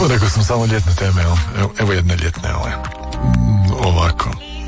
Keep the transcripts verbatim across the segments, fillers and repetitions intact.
Rekao sam samo ljetne teme, evo, evo jedne ljetne ove. Ovako.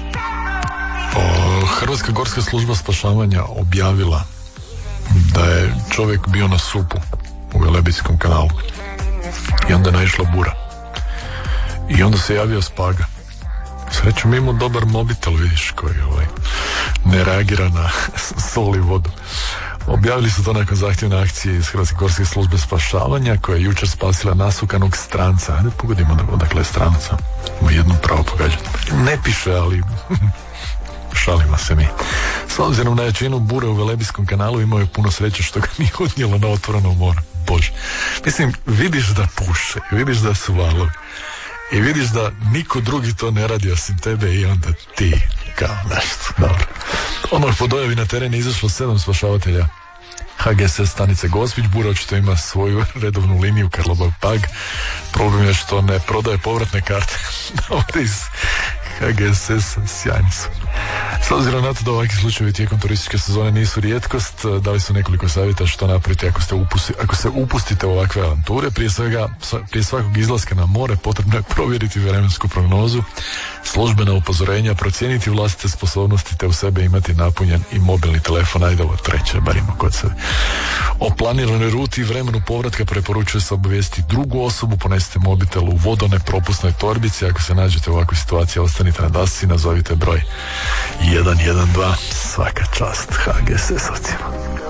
O, Hrvatska gorska služba spašavanja objavila da je čovjek bio na supu u Velebitskom kanalu i onda je naišla bura i onda se javio Spaga. Srećom imao dobar mobitel, vidiš, koji ovaj, ne reagira na sol i vodu. Objavili su to nakon zahtjevne akcije iz Hrvatske gorske službe spašavanja koja je jučer spasila nasukanog stranca. Ajde pogodimo odakle je stranca. Ima jedno pravo pogađati. Ne piše, ali šalimo se mi. S obzirom na jačinu bure u Velebitskom kanalu imao je puno sreće što ga nije odnijelo na otvoreno more. Bože. Mislim, vidiš da puše, vidiš da su valovi i vidiš da niko drugi to ne radi osim tebe i onda ti kao nešto. Dobro. Ono po dojavi na teren je izašlo sedam spašavatelja H G S S stanice Gospić. Bura očito ima svoju redovnu liniju Karlobag Pag. Problem je što ne prodaje povratne karte. Dobro, iz H G S S sjajni su. S obzirom na to da ovakvi slučajevi tijekom turističke sezone nisu rijetkost, dali su nekoliko savjeta što napraviti ako, ste upusti, ako se upustite u ovakve avanture. Prije svega, prije svakog izlaska na more potrebno je provjeriti vremensku prognozu, službena upozorenja, procijeniti vlastite sposobnosti te u sebe imati napunjen i mobilni telefon. Ajde, ovo treće, bar ima kod sebe. O planiranoj ruti i vremenu povratka preporučuje se obavijesti drugu osobu, ponesite mobitel u vodonepropusnoj torbici. Ako se nađete u ovakvoj situaciji, ostanite na dasci i nazovite broj jedan jedan dva. Svaka čast H G S S-ovcima.